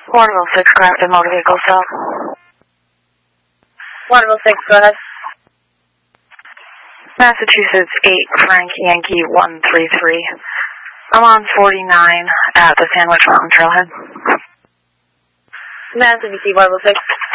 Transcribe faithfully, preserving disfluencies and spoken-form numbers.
Waterville six, craft and motor vehicle stop. Waterville six, go ahead. Massachusetts eight, Frank Yankee one three three. I'm on forty-nine at the Sandwich Mountain Trailhead. Mass, if you see Waterville six.